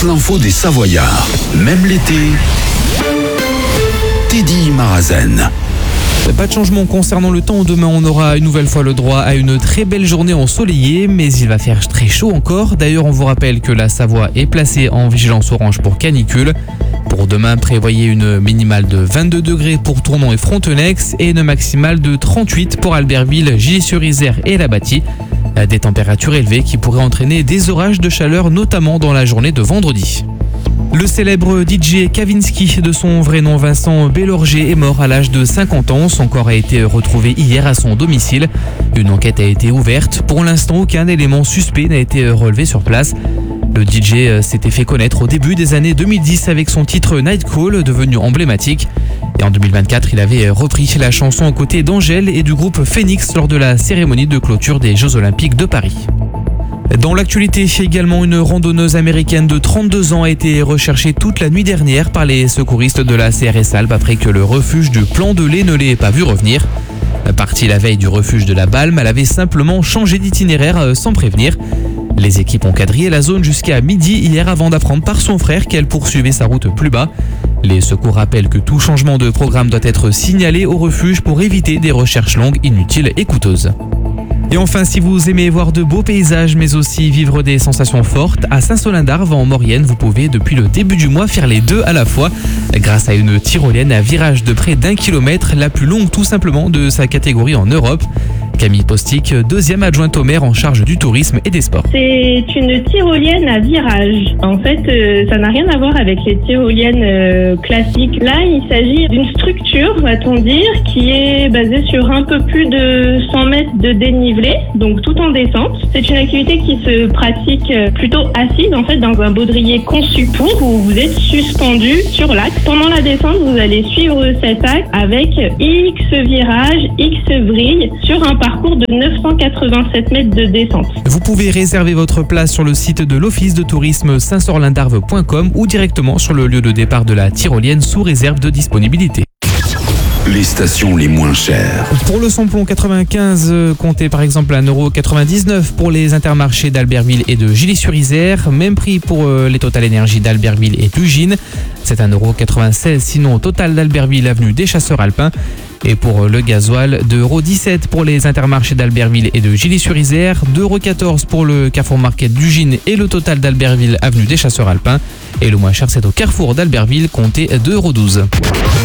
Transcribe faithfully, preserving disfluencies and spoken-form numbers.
toute l'info des Savoyards. Même l'été, Teddy Marazen. Pas de changement concernant le temps. Demain, on aura une nouvelle fois le droit à une très belle journée ensoleillée, mais il va faire très chaud encore. D'ailleurs, on vous rappelle que la Savoie est placée en vigilance orange pour canicule. Pour demain, prévoyez une minimale de vingt-deux degrés pour Tournon et Frontenex et une maximale de trente-huit pour Albertville, Gilly-sur-Isère et La Bâtie. Des températures élevées qui pourraient entraîner des orages de chaleur, notamment dans la journée de vendredi. Le célèbre D J Kavinsky, de son vrai nom Vincent Bélorger, est mort à l'âge de cinquante ans. Son corps a été retrouvé hier à son domicile. Une enquête a été ouverte. Pour l'instant, aucun élément suspect n'a été relevé sur place. Le D J s'était fait connaître au début des années deux mille dix avec son titre Night Call, devenu emblématique. Et en deux mille vingt-quatre, il avait repris la chanson aux côtés d'Angèle et du groupe Phoenix lors de la cérémonie de clôture des Jeux Olympiques de Paris. Dans l'actualité, également, une randonneuse américaine de trente-deux ans a été recherchée toute la nuit dernière par les secouristes de la C R S Alpes après que le refuge du Plan de Lay ne l'ait pas vue revenir. Partie la veille du refuge de la Balme, elle avait simplement changé d'itinéraire sans prévenir. Les équipes ont quadrillé la zone jusqu'à midi hier avant d'apprendre par son frère qu'elle poursuivait sa route plus bas. Les secours rappellent que tout changement de programme doit être signalé au refuge pour éviter des recherches longues, inutiles et coûteuses. Et enfin, si vous aimez voir de beaux paysages mais aussi vivre des sensations fortes, à Saint-Solin-d'Arve en Maurienne, vous pouvez depuis le début du mois faire les deux à la fois grâce à une tyrolienne à virage de près d'un kilomètre, la plus longue tout simplement de sa catégorie en Europe. Camille Postic, deuxième adjointe au maire en charge du tourisme et des sports. C'est une tyrolienne à virage. En fait, euh, ça n'a rien à voir avec les tyroliennes euh, classiques. Là, il s'agit d'une structure, va-t-on dire, qui est basée sur un peu plus de cent mètres de dénivelé, donc tout en descente. C'est une activité qui se pratique plutôt assise, en fait, dans un baudrier conçu pour, où vous êtes suspendu sur l'axe. Pendant la descente, vous allez suivre cet axe avec X virages, X vrilles sur un parcours de neuf cent quatre-vingt-sept mètres de descente. Vous pouvez réserver votre place sur le site de l'office de tourisme saint sorlin darve point com ou directement sur le lieu de départ de la tyrolienne sous réserve de disponibilité. Les stations les moins chères. Pour le samplon quatre-vingt-quinze, comptez par exemple un euro quatre-vingt-dix-neuf pour les intermarchés d'Albertville et de Gilly-sur-Isère. Même prix pour les Total Énergie d'Albertville et d'Ugine. C'est un euro quatre-vingt-seize sinon au Total d'Albertville, avenue des Chasseurs Alpins. Et pour le gasoil, deux euros dix-sept pour les intermarchés d'Albertville et de Gilly-sur-Isère, deux euros quatorze pour le Carrefour Market d'Ugine et le Total d'Albertville, avenue des Chasseurs Alpins. Et le moins cher, c'est au Carrefour d'Albertville, comptez deux euros douze.